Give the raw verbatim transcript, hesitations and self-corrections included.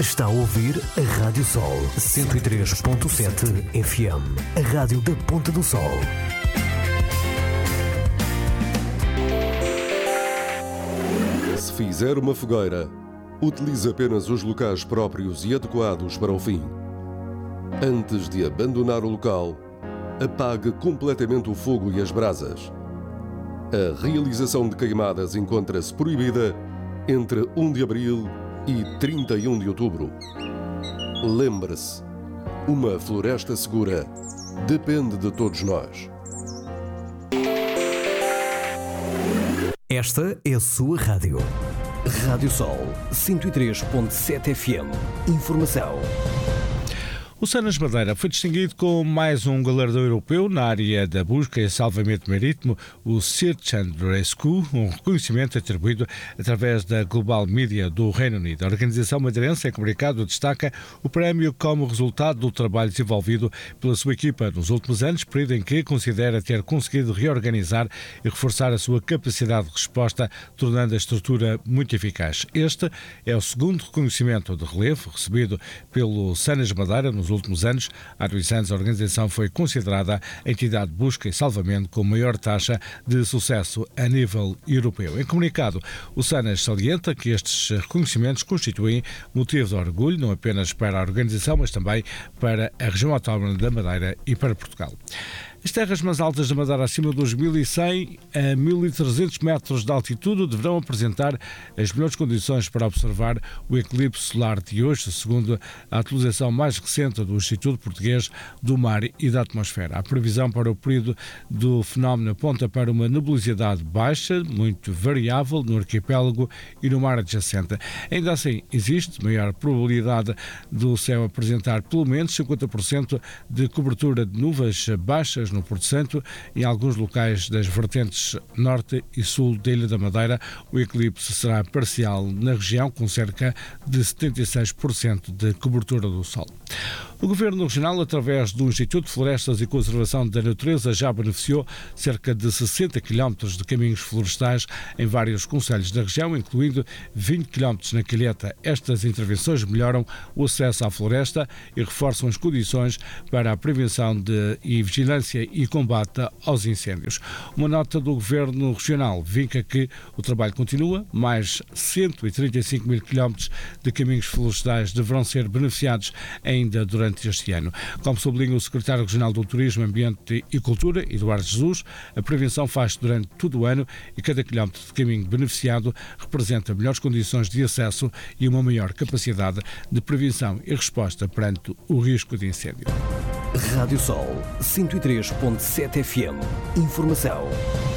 Está a ouvir a Rádio Sol cento e três ponto sete F M, a rádio da Ponta do Sol. Se fizer uma fogueira, utilize apenas os locais próprios e adequados para o fim. Antes de abandonar o local, apague completamente o fogo e as brasas. A realização de queimadas encontra-se proibida entre um de abril e trinta e um de outubro. Lembre-se, uma floresta segura depende de todos nós. Esta é a sua rádio. Rádio Sol cento e três ponto sete F M. Informação. O Sanas Madeira foi distinguido com mais um galardão europeu na área da busca e salvamento marítimo, o Search and Rescue, um reconhecimento atribuído através da Global Media do Reino Unido. A organização madeirense, em comunicado, destaca o prémio como resultado do trabalho desenvolvido pela sua equipa nos últimos anos, período em que considera ter conseguido reorganizar e reforçar a sua capacidade de resposta, tornando a estrutura muito eficaz. Este é o segundo reconhecimento de relevo recebido pelo Sanas Madeira nos últimos anos. Há dois anos a organização foi considerada a entidade de busca e salvamento com maior taxa de sucesso a nível europeu. Em comunicado, o Sanas salienta que estes reconhecimentos constituem motivo de orgulho, não apenas para a organização, mas também para a região autónoma da Madeira e para Portugal. As terras mais altas da Madeira, acima dos mil e cem a mil e trezentos metros de altitude, deverão apresentar as melhores condições para observar o eclipse solar de hoje, segundo a atualização mais recente do Instituto Português do Mar e da Atmosfera. A previsão para o período do fenómeno aponta para uma nebulosidade baixa, muito variável no arquipélago e no mar adjacente. Ainda assim, existe maior probabilidade do céu apresentar pelo menos cinquenta por cento de cobertura de nuvens baixas no Porto Santo e em alguns locais das vertentes norte e sul da Ilha da Madeira. O eclipse será parcial na região, com cerca de setenta e seis por cento de cobertura do sol. O Governo Regional, através do Instituto de Florestas e Conservação da Natureza, já beneficiou cerca de sessenta quilómetros de caminhos florestais em vários concelhos da região, incluindo vinte quilómetros na Calheta. Estas intervenções melhoram o acesso à floresta e reforçam as condições para a prevenção de, e vigilância e combate aos incêndios. Uma nota do Governo Regional vinca que o trabalho continua, mais cento e trinta e cinco mil quilómetros de caminhos florestais deverão ser beneficiados ainda durante este ano. Como sublinha o Secretário Regional do Turismo, Ambiente e Cultura, Eduardo Jesus, a prevenção faz-se durante todo o ano e cada quilómetro de caminho beneficiado representa melhores condições de acesso e uma maior capacidade de prevenção e resposta perante o risco de incêndio. Rádio Sol cento e três ponto sete F M. Informação.